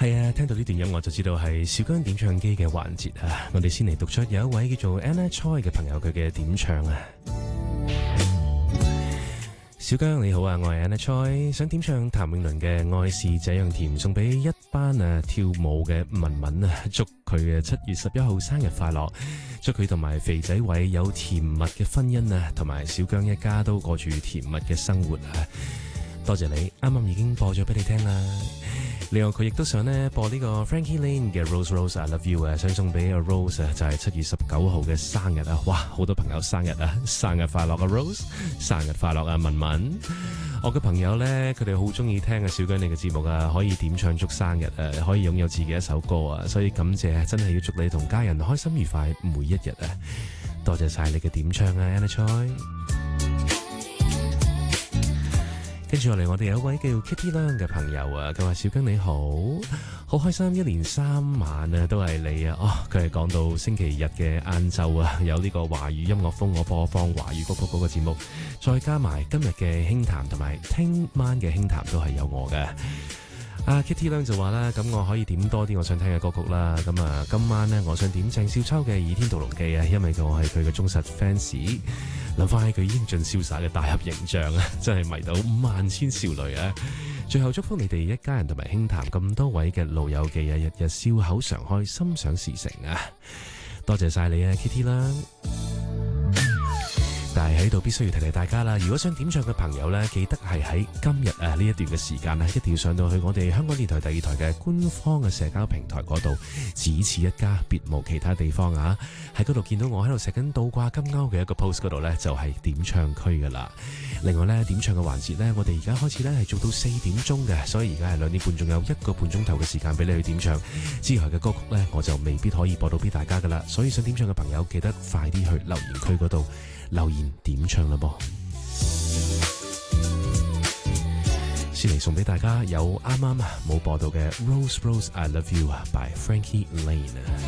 係啊，聽到呢段音樂就知道係小姜點唱機嘅環節啊！我哋先嚟讀出有一位叫做 Anna Choi 嘅朋友佢嘅點唱啊！小姜你好啊，我係 Anna Choi， 想點唱譚詠麟嘅《愛是這樣甜》，送俾一班跳舞嘅文文啊，祝佢嘅7月11號生日快樂，祝佢同埋肥仔偉有甜蜜嘅婚姻啊，同埋小姜一家都過住甜蜜嘅生活啊！多謝你，啱啱已經播咗俾你聽啦。另外佢亦都想呢播呢個 Frankie Lane 嘅 Rose Rose I Love You 啊，想送俾阿 Rose 啊，就係7月19號嘅生日啊！哇，好多朋友生日啊，生日快樂啊 Rose， 生日快樂啊文文。我嘅朋友呢，佢哋好中意聽啊小姜你嘅節目啊，可以點唱祝生日啊，可以擁有自己一首歌啊，所以感謝，真係要祝你同家人開心愉快每一日啊！多謝晒你嘅點唱啊 Anna Choi。跟住落嚟，我哋有一位叫 Kitty Lang 嘅朋友啊，佢話小姜你好，好開心，一連3晚啊都係你啊！佢係講到星期日嘅晏晝啊，有呢個華語音樂風我播放華語歌曲嗰個節目，再加埋今日嘅輕談同埋聽晚嘅輕談都係有我嘅。Kitty Lang 就話啦，咁我可以點多啲我想聽嘅歌曲啦。咁啊，今晚呢，我想點鄭少秋嘅《倚天屠龍記》啊，因為我係佢嘅忠實 fans。諗翻起佢英俊瀟灑嘅大俠形象啊，真係迷倒50000少女啊！最後祝福你哋一家人同埋輕談咁多位嘅老友記啊，日日笑口常開，心想事成啊！多謝晒你啊 Kitty 啦。但係喺度必須要提提大家啦，如果想點唱嘅朋友呢，記得係喺今日呢一段嘅時間一定要上到去我哋香港電台第2台嘅官方嘅社交平台嗰度，只此一家，別無其他地方啊！喺嗰度見到我喺度食緊倒掛金鈎嘅一個 post 嗰度呢，就係點唱區噶啦。另外呢，點唱嘅環節呢，我哋而家開始呢係做到4點鐘嘅，所以而家係2點半，仲有1個半鐘頭嘅時間俾你去點唱。之後嘅歌曲呢，我就未必可以播到俾大家噶啦，所以想點唱嘅朋友記得快啲去留言區嗰度留言點唱啦噃。先嚟送俾大家有啱啱冇播到嘅 Rose Rose I Love You by Frankie Lane。